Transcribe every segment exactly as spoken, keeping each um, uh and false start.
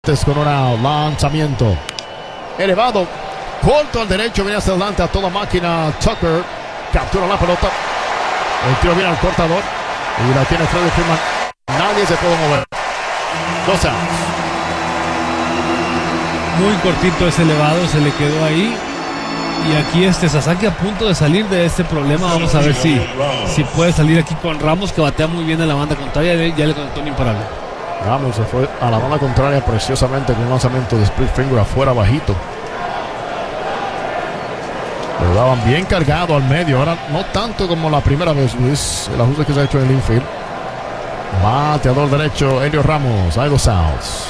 Con un lanzamiento elevado, corto al derecho, viene hacia adelante a toda máquina. Tucker captura la pelota, el tiro viene al cortador y la tiene Freddie Freeman. Nadie se puede mover. Dos outs. Muy cortito ese elevado, se le quedó ahí. Y aquí este Sasaki a punto de salir de este problema. Vamos a ver si, si puede salir aquí con Ramos, que batea muy bien en la banda contraria. Ya le conectó un imparable. Ramos se fue a la banda contraria preciosamente con un lanzamiento de split finger afuera bajito. Lo daban bien cargado al medio. Ahora no tanto como la primera vez, Luis. El ajuste que se ha hecho en el infield. Bateador derecho, Elio Ramos. Hay dos outs.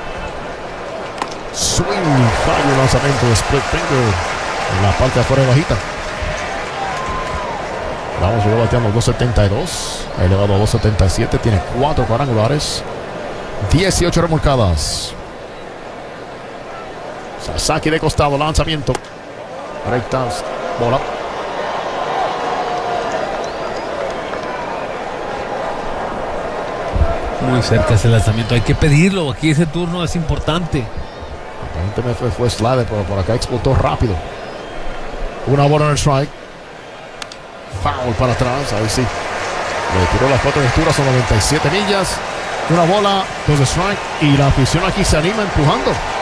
Swing, fallo, lanzamiento de split finger en la parte de afuera bajita. Ramos llegó bateando dos setenta y dos. Ha elevado a dos setenta y siete. Tiene cuatro cuadrangulares. dieciocho remolcadas. Sasaki de costado, lanzamiento. Recta, bola. Muy cerca ese lanzamiento. Hay que pedirlo. Aquí ese turno es importante. Aparentemente fue, fue slide, pero por acá explotó rápido. Una bola en el strike. Foul para atrás. Ahí sí. Le tiró las cuatro lecturas, son noventa y siete millas. Una bola, dos de strike. Y la afición aquí se anima empujando.